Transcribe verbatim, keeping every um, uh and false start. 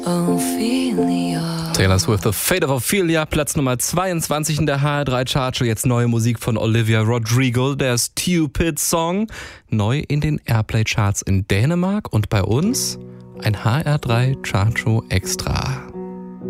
Ophelia. Taylor Swift, The Fate of Ophelia, Platz Nummer zweiundzwanzig in der H R drei Chartshow. Jetzt neue Musik von Olivia Rodrigo, der Stupid Song. Neu in den Airplay Charts in Dänemark und bei uns ein H R drei Chartshow Extra.